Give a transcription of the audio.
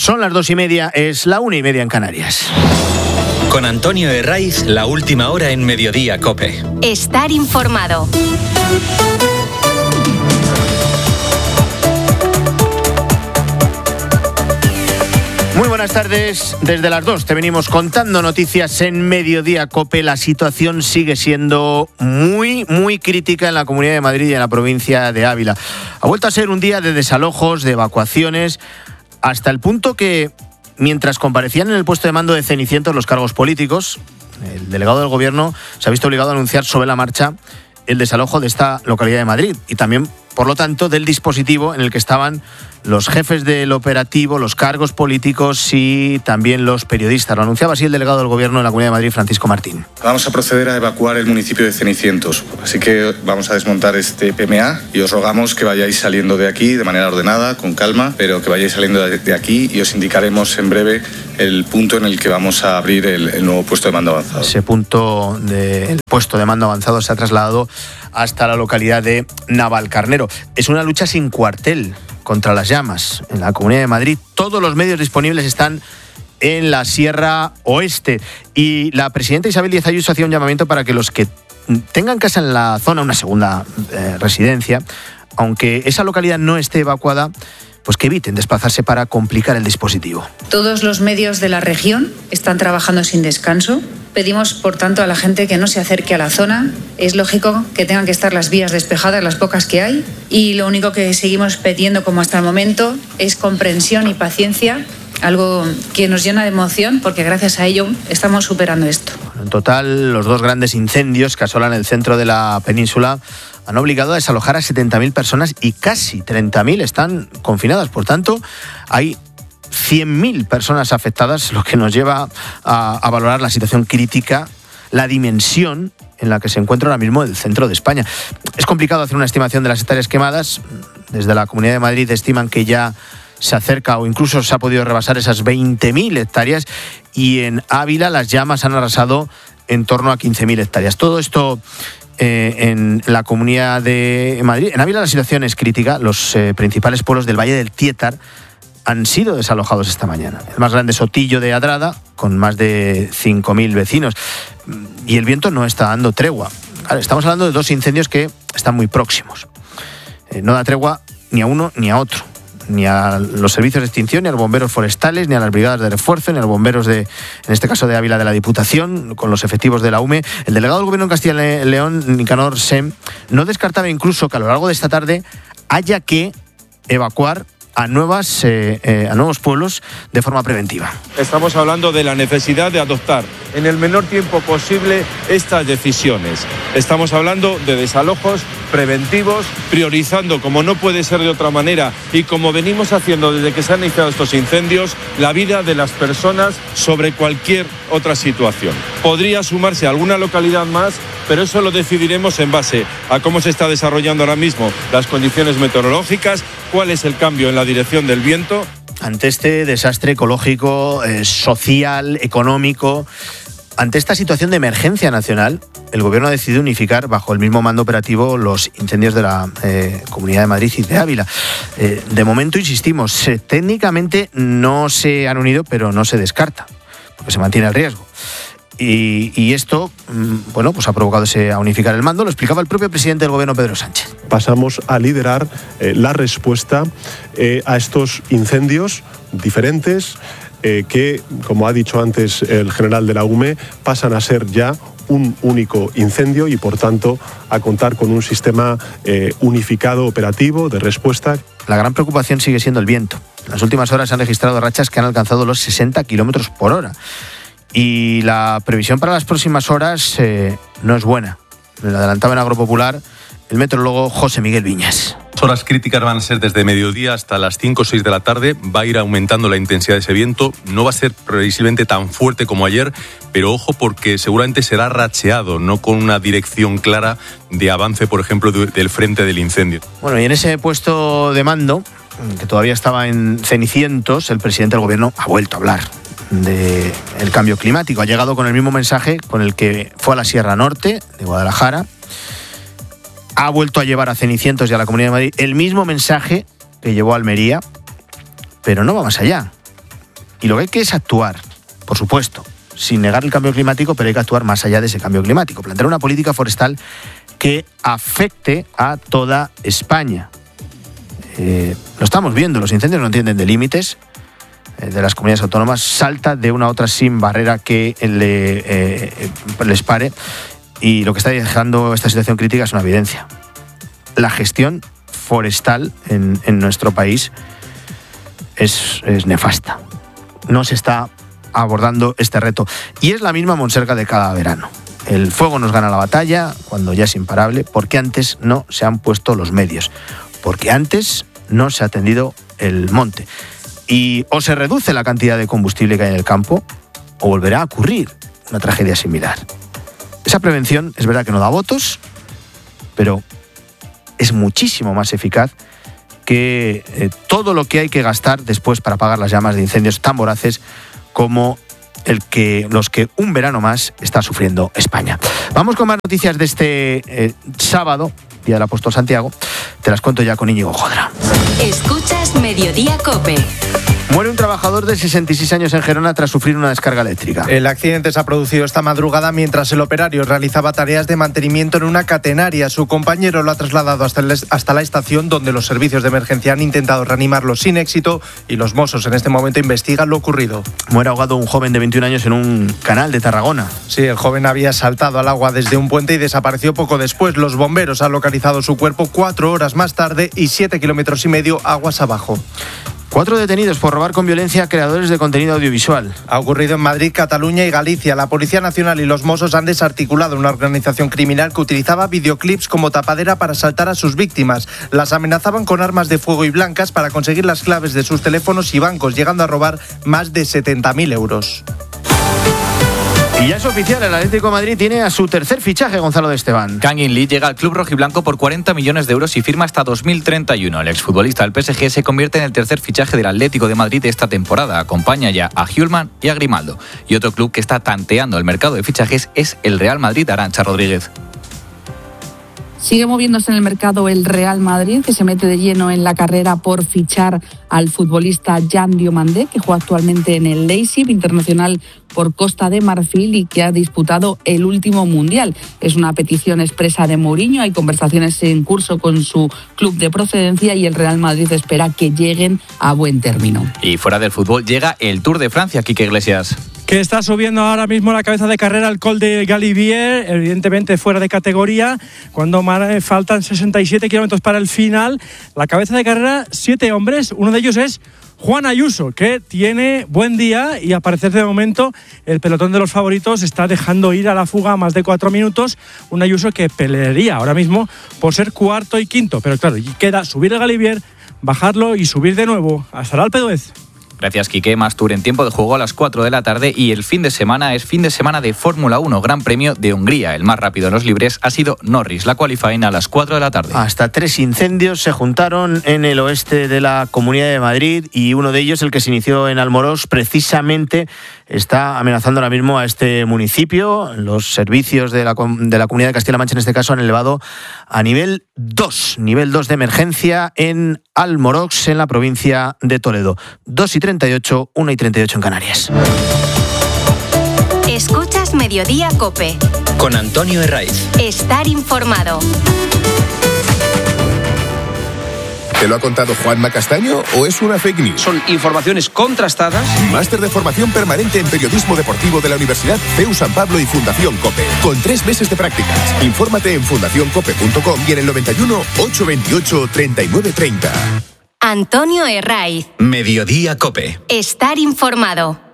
Son las 2:30, es la 1:30 en Canarias. Con Antonio Herraiz, la última hora en Mediodía COPE. Estar informado. Muy buenas tardes. Desde las 2 te venimos contando noticias en Mediodía COPE. La situación sigue siendo muy crítica en la Comunidad de Madrid y en la provincia de Ávila. Ha vuelto a ser un día de desalojos, de evacuaciones, hasta el punto que, mientras comparecían en el puesto de mando de Cenicientos los cargos políticos, el delegado del Gobierno se ha visto obligado a anunciar sobre la marcha el desalojo de esta localidad de Madrid y también, por lo tanto, del dispositivo en el que estaban los jefes del operativo, los cargos políticos y también los periodistas. Lo anunciaba así el delegado del Gobierno en la Comunidad de Madrid, Francisco Martín. Vamos a proceder a evacuar el municipio de Cenicientos, así que vamos a desmontar este PMA y os rogamos que vayáis saliendo de aquí de manera ordenada, con calma, pero que vayáis saliendo de aquí y os indicaremos en breve el punto en el que vamos a abrir el nuevo puesto de mando avanzado. Ese punto del puesto de mando avanzado se ha trasladado hasta la localidad de Navalcarnero. Es una lucha sin cuartel contra las llamas. En la Comunidad de Madrid todos los medios disponibles están en la Sierra Oeste y la presidenta Isabel Díaz Ayuso hacía un llamamiento para que los que tengan casa en la zona, una segunda residencia, aunque esa localidad no esté evacuada, pues que eviten desplazarse para complicar el dispositivo. Todos los medios de la región están trabajando sin descanso. Pedimos, por tanto, a la gente que no se acerque a la zona. Es lógico que tengan que estar las vías despejadas, las pocas que hay. Y lo único que seguimos pidiendo, como hasta el momento, es comprensión y paciencia. Algo que nos llena de emoción porque gracias a ello estamos superando esto. En total, los dos grandes incendios que asolan el centro de la península han obligado a desalojar a 70.000 personas y casi 30.000 están confinadas. Por tanto, hay 100.000 personas afectadas, lo que nos lleva a valorar la situación crítica, la dimensión en la que se encuentra ahora mismo el centro de España. Es complicado hacer una estimación de las hectáreas quemadas. Desde la Comunidad de Madrid estiman que ya se acerca o incluso se ha podido rebasar esas 20.000 hectáreas y en Ávila las llamas han arrasado en torno a 15.000 hectáreas. Todo esto en la Comunidad de Madrid. En Ávila la situación es crítica. Los principales pueblos del Valle del Tiétar han sido desalojados esta mañana. El más grande, Sotillo de Adrada, con más de 5.000 vecinos. Y el viento no está dando tregua. Claro, estamos hablando de dos incendios que están muy próximos. No da tregua ni a uno ni a otro. Ni a los servicios de extinción, ni a los bomberos forestales, ni a las brigadas de refuerzo, ni a los bomberos en este caso de Ávila de la Diputación, con los efectivos de la UME. El delegado del Gobierno en Castilla y León, Nicanor Sem, no descartaba incluso que a lo largo de esta tarde haya que evacuar a nuevos pueblos de forma preventiva. Estamos hablando de la necesidad de adoptar en el menor tiempo posible estas decisiones. Estamos hablando de desalojos preventivos, priorizando, como no puede ser de otra manera, y como venimos haciendo desde que se han iniciado estos incendios, la vida de las personas sobre cualquier otra situación. Podría sumarse a alguna localidad más, pero eso lo decidiremos en base a cómo se está desarrollando ahora mismo las condiciones meteorológicas, cuál es el cambio en la dirección del viento. Ante este desastre ecológico, social, económico, ante esta situación de emergencia nacional, el Gobierno ha decidido unificar bajo el mismo mando operativo los incendios de la Comunidad de Madrid y de Ávila. De momento, insistimos, técnicamente no se han unido, pero no se descarta, porque se mantiene el riesgo. Y esto, pues ha provocado a unificar el mando. Lo explicaba el propio presidente del Gobierno, Pedro Sánchez. Pasamos a liderar la respuesta a estos incendios diferentes que, como ha dicho antes el general de la UME, pasan a ser ya un único incendio y, por tanto, a contar con un sistema unificado operativo de respuesta. La gran preocupación sigue siendo el viento. En las últimas horas se han registrado rachas que han alcanzado los 60 kilómetros por hora. Y la previsión para las próximas horas no es buena. Lo adelantaba en Agropopular el meteorólogo José Miguel Viñas. Las horas críticas van a ser desde mediodía hasta las 5 o 6 de la tarde. Va a ir aumentando la intensidad de ese viento. No va a ser previsiblemente tan fuerte como ayer, pero ojo porque seguramente será racheado, no con una dirección clara de avance, por ejemplo, del frente del incendio. Bueno, y en ese puesto de mando, que todavía estaba en Cenicientos, el presidente del Gobierno ha vuelto a hablar del cambio climático. Ha llegado con el mismo mensaje con el que fue a la Sierra Norte de Guadalajara. Ha vuelto a llevar a Cenicientos y a la Comunidad de Madrid el mismo mensaje que llevó a Almería, pero no va más allá. Y lo que hay que es actuar, por supuesto, sin negar el cambio climático, pero hay que actuar más allá de ese cambio climático. Plantear una política forestal que afecte a toda España. Lo estamos viendo, los incendios no entienden de límites de las comunidades autónomas, salta de una a otra sin barrera que les pare, y lo que está dejando esta situación crítica es una evidencia. La gestión forestal en nuestro país es nefasta. No se está abordando este reto, y es la misma monserga de cada verano. El fuego nos gana la batalla cuando ya es imparable, porque antes no se han puesto los medios, porque antes no se ha atendido el monte. Y o se reduce la cantidad de combustible que hay en el campo, o volverá a ocurrir una tragedia similar. Esa prevención es verdad que no da votos, pero es muchísimo más eficaz que todo lo que hay que gastar después para apagar las llamas de incendios tan voraces como los que un verano más está sufriendo España. Vamos con más noticias de este sábado, Día del Apóstol Santiago. Te las cuento ya con Íñigo Jodra. Escuchas Mediodía COPE. Muere un trabajador de 66 años en Gerona tras sufrir una descarga eléctrica. El accidente se ha producido esta madrugada mientras el operario realizaba tareas de mantenimiento en una catenaria. Su compañero lo ha trasladado hasta la estación, donde los servicios de emergencia han intentado reanimarlo sin éxito, y los Mossos en este momento investigan lo ocurrido. Muere ahogado un joven de 21 años en un canal de Tarragona. Sí, el joven había saltado al agua desde un puente y desapareció poco después. Los bomberos han localizado su cuerpo 4 horas más tarde y 7,5 kilómetros aguas abajo. 4 detenidos por robar con violencia a creadores de contenido audiovisual. Ha ocurrido en Madrid, Cataluña y Galicia. La Policía Nacional y los Mossos han desarticulado una organización criminal que utilizaba videoclips como tapadera para asaltar a sus víctimas. Las amenazaban con armas de fuego y blancas para conseguir las claves de sus teléfonos y bancos, llegando a robar más de 70.000 euros. Y ya es oficial, el Atlético de Madrid tiene a su tercer fichaje, Gonzalo de Esteban. Kangin Lee llega al club rojiblanco por 40 millones de euros y firma hasta 2031. El exfutbolista del PSG se convierte en el tercer fichaje del Atlético de Madrid de esta temporada. Acompaña ya a Hjulman y a Grimaldo. Y otro club que está tanteando el mercado de fichajes es el Real Madrid. Arantxa Rodríguez. Sigue moviéndose en el mercado el Real Madrid, que se mete de lleno en la carrera por fichar al futbolista Jan Diomandé, que juega actualmente en el Leipzig, internacional por Costa de Marfil y que ha disputado el último Mundial. Es una petición expresa de Mourinho, hay conversaciones en curso con su club de procedencia y el Real Madrid espera que lleguen a buen término. Y fuera del fútbol llega el Tour de Francia, Quique Iglesias. Que está subiendo ahora mismo la cabeza de carrera el Col de Galibier, evidentemente fuera de categoría, cuando faltan 67 kilómetros para el final. La cabeza de carrera, 7 hombres, uno de ellos es Juan Ayuso, que tiene buen día y a parecer de momento el pelotón de los favoritos está dejando ir a la fuga a más de 4 minutos. Un Ayuso que pelearía ahora mismo por ser cuarto y quinto, pero claro, y queda subir el Galibier, bajarlo y subir de nuevo hasta el Alpe d'Huez. Gracias, Quique. Más Tour en tiempo de juego a las 4 de la tarde y el fin de semana es fin de semana de Fórmula 1, Gran Premio de Hungría. El más rápido en los libres ha sido Norris, la qualifying a las 4 de la tarde. Hasta 3 incendios se juntaron en el oeste de la Comunidad de Madrid y uno de ellos, el que se inició en Almorós, precisamente está amenazando ahora mismo a este municipio. Los servicios de la Comunidad de Castilla-La Mancha, en este caso, han elevado a nivel 2 de emergencia en Almorós, en la provincia de Toledo. 2:38, 1:38 en Canarias. Escuchas Mediodía COPE. Con Antonio Herraiz. Estar informado. ¿Te lo ha contado Juanma Castaño o es una fake news? Son informaciones contrastadas. Máster de formación permanente en periodismo deportivo de la Universidad CEU San Pablo y Fundación COPE. Con 3 meses de prácticas. Infórmate en fundacioncope.com y en el 91 828 3930. Antonio Herraiz. Mediodía COPE. Estar informado.